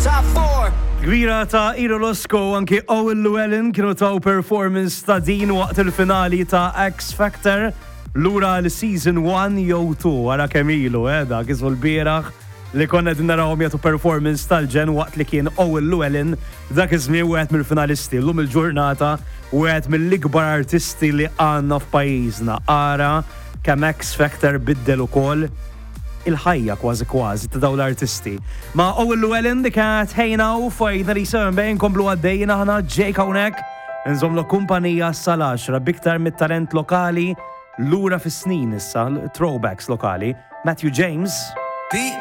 Top 4. Gwira ta' Iro Losco anki Owen Llewellyn kienu taw performance ta' din waqt il-finali ta' X Factor lura l-season 1 jew 2 għara kemilu, dak ismu l-bieraħ li konna din narawhom jagħtu performance tal-ġen waqt li kien Owen Llewellyn dak iż-żmien wieħed mill-finalisti llum il-ġurnata wieħed mill-ikbar artisti li għandna f'pajjiżna. Ara kemm X Factor biddel ukoll il-ħajja kważi ta' dawn l-artisti. Ma' Owen Llewellyn dik kienet ħejna u fajna li sewem bejn komplu għaddejna ħana Jake hawnhekk nżomlu kumpanija sal-10 biktar mit-talent lokali lura fis-snin issa, throwbacks lokali. Matthew James.